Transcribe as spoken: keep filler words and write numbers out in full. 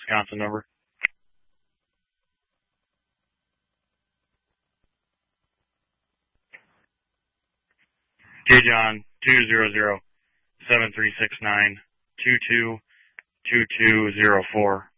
Wisconsin number. J John two zero zero seven three six nine two two two two zero four.